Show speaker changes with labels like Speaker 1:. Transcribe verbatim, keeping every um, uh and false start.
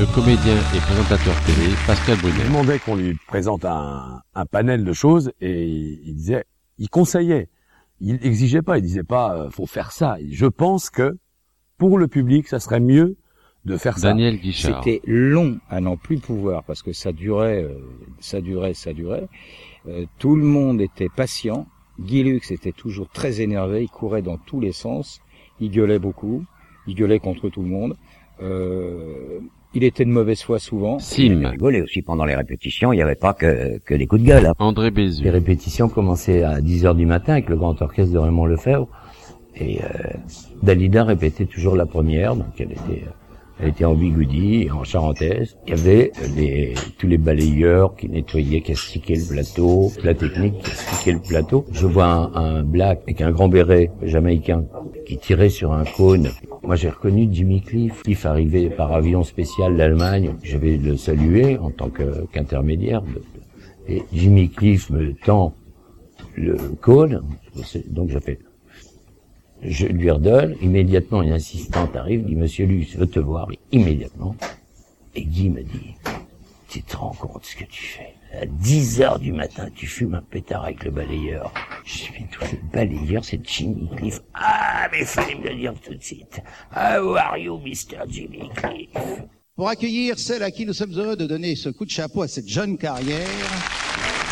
Speaker 1: le comédien et présentateur télé Pascal Brunet.
Speaker 2: Il demandait qu'on lui présente un, un panel de choses et il disait, il conseillait, il exigeait pas, il disait pas euh, faut faire ça. Je pense que pour le public, ça serait mieux de faire ça.
Speaker 1: Daniel Guichard.
Speaker 3: C'était long à n'en plus pouvoir parce que ça durait, euh, ça durait, ça durait. Euh, tout le monde était patient. Guy Lux était toujours très énervé, il courait dans tous les sens, il gueulait beaucoup, il gueulait contre tout le monde. Euh, il était de mauvaise foi souvent.
Speaker 1: Sim.
Speaker 4: Il rigolait aussi pendant les répétitions, il n'y avait pas que, que des coups de gueule. Hein.
Speaker 1: André Bézu.
Speaker 5: Les répétitions commençaient à dix heures du matin avec le grand orchestre de Raymond Lefebvre. Et euh, Dalida répétait toujours la première, donc elle était, elle était en bigoudi, en charentaise. Il y avait les, tous les balayeurs qui nettoyaient, qui astiquaient le plateau, la technique qui astiquait le plateau. Je vois un, un black avec un grand béret jamaïcain qui tirait sur un cône. Moi, j'ai reconnu Jimmy Cliff. Cliff arrivait par avion spécial d'Allemagne. Je vais le saluer en tant que, qu'intermédiaire. Et Jimmy Cliff me tend le cône. Donc, je fais... Je lui redonne, immédiatement une assistante arrive, dit « Monsieur Lux veut te voir », immédiatement. Et Guy me dit « Tu te rends compte ce que tu fais ? À dix heures du matin, tu fumes un pétard avec le balayeur. » Je dis « Mais toi, le balayeur, c'est Jimmy Cliff. »« Ah, mais fallait me le dire tout de suite. How are you, Mister Jimmy Cliff ?»
Speaker 6: Pour accueillir celle à qui nous sommes heureux de donner ce coup de chapeau à cette jeune carrière...